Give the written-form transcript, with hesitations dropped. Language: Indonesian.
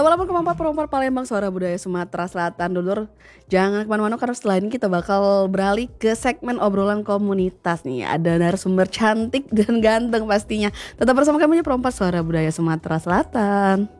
Walaupun perompak Palembang Suara Budaya Sumatera Selatan dulur, jangan kemana-mana karena setelah ini kita bakal beralih ke segmen obrolan komunitas nih. Ada narasumber cantik dan ganteng pastinya. Tetap bersama kami di Perompak Suara Budaya Sumatera Selatan.